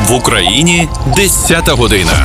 В Україні 10-та година.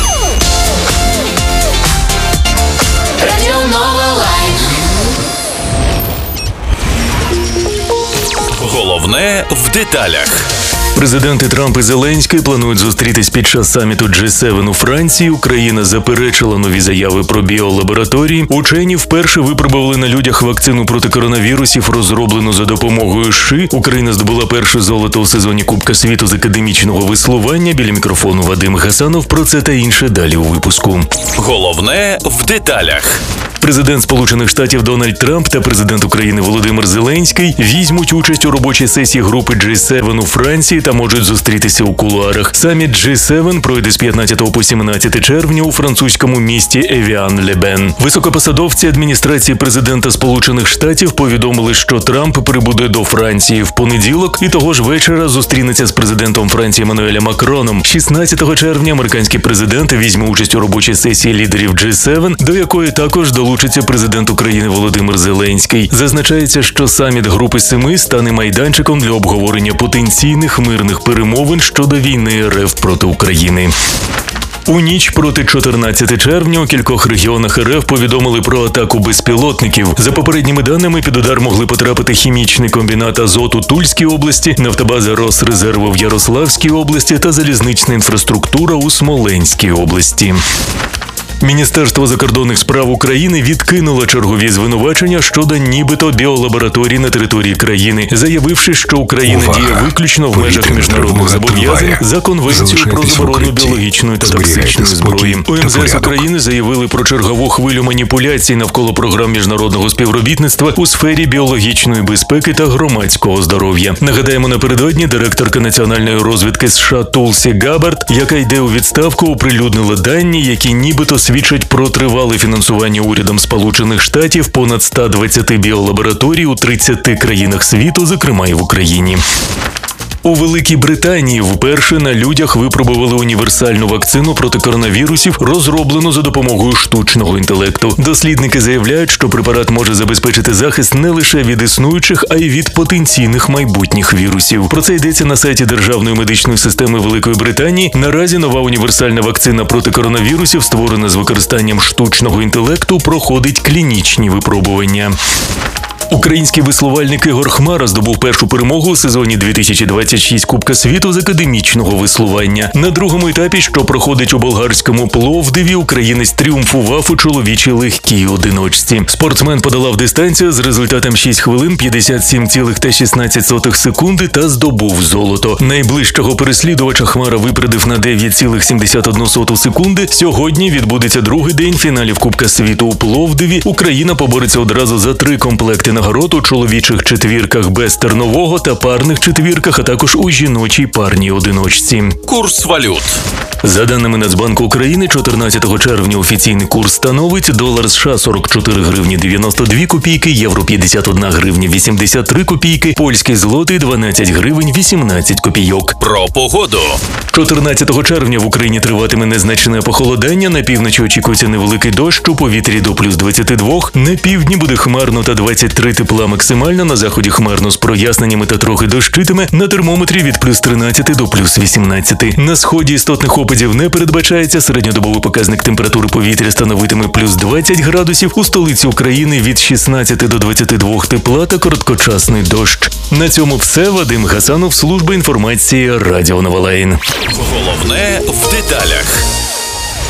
Головне в деталях. Президенти Трамп і Зеленський планують зустрітись під час саміту G7 у Франції. Україна заперечила нові заяви про біолабораторії. Учені вперше випробували на людях вакцину проти коронавірусів, розроблену за допомогою США. Україна здобула перше золото у сезоні Кубка світу з академічного веслування. Біля мікрофону Вадим Гасанов. Про це та інше далі у випуску. Головне в деталях. Президент Сполучених Штатів Дональд Трамп та президент України Володимир Зеленський візьмуть участь у робочій сесії групи G7 у Франції та можуть зустрітися у кулуарах. Саміт G7 пройде з 15 по 17 червня у французькому місті Евіан-ле-Бен. Високопосадовці адміністрації президента Сполучених Штатів повідомили, що Трамп прибуде до Франції в понеділок і того ж вечора зустрінеться з президентом Франції Еммануелем Макроном. 16 червня американський президент візьме участь у робочій сесії лідерів G7, до якої також долучиться президент України Володимир Зеленський. Зазначається, що саміт Групи 7 стане майданчиком для обговорення потенційних мирних перемовин щодо війни РФ проти України. У ніч проти 14 червня у кількох регіонах РФ повідомили про атаку безпілотників. За попередніми даними, під удар могли потрапити хімічний комбінат «Азот» у Тульській області, нафтобаза «Росрезерву» в Ярославській області та залізнична інфраструктура у Смоленській області. Міністерство закордонних справ України відкинуло чергові звинувачення щодо нібито біолабораторій на території країни, заявивши, що Україна діє виключно в межах міжнародних зобов'язань за Конвенцією про заборону біологічної та токсичної зброї. У МЗС України заявили про чергову хвилю маніпуляцій навколо програм міжнародного співробітництва у сфері біологічної безпеки та громадського здоров'я. Нагадаємо, напередодні директорка національної розвідки США Тулсі Габбард, яка йде у відставку, оприлюднила дані, які нібито свідчать про тривале фінансування урядом Сполучених Штатів понад 120 біолабораторій у 30 країнах світу, зокрема і в Україні. У Великій Британії вперше на людях випробували універсальну вакцину проти коронавірусів, розроблену за допомогою штучного інтелекту. Дослідники заявляють, що препарат може забезпечити захист не лише від існуючих, а й від потенційних майбутніх вірусів. Про це йдеться на сайті Державної медичної системи Великої Британії. Наразі нова універсальна вакцина проти коронавірусів, створена з використанням штучного інтелекту, проходить клінічні випробування. Український веслувальник Ігор Хмара здобув першу перемогу у сезоні 2026 Кубка світу з академічного веслування. На другому етапі, що проходить у болгарському Пловдиві, українець тріумфував у чоловічій легкій одиночці. Спортсмен подолав дистанцію з результатом 6 хвилин 57,16 секунди та здобув золото. Найближчого переслідувача Хмара випередив на 9,71 секунди. Сьогодні відбудеться другий день фіналів Кубка світу у Пловдиві. Україна побореться одразу за 3 комплекти нагород у чоловічих четвірках без тернового та парних четвірках, а також у жіночій парній одиночці. Курс валют. За даними Нацбанку України, 14 червня офіційний курс становить долар США 44 гривні 92 копійки, євро 51 гривня 83 копійки, польський злотий 12 гривень 18 копійок. Про погоду. 14 червня в Україні триватиме незначне похолодання, на півночі очікується невеликий дощ, у повітрі до плюс 22, на півдні буде хмарно та 23 тепла максимально, на заході хмарно з проясненнями та трохи дощитиме, на термометрі від плюс 13 до плюс 18. На сході істотних опадів не передбачається, середньодобовий показник температури повітря становитиме плюс 20 градусів, у столиці України від 16 до 22 тепла та короткочасний дощ. На цьому все. Вадим Гасанов, служба інформації Радіо Новолайн. Головне в деталях.